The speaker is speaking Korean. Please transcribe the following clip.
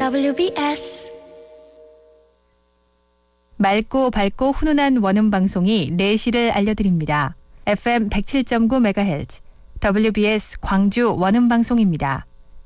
WBS 맑고 밝고 훈훈한 원음 방송이 4시를 알려드립니다. FM 107.9MHz WBS 광주 원음 방송입니다.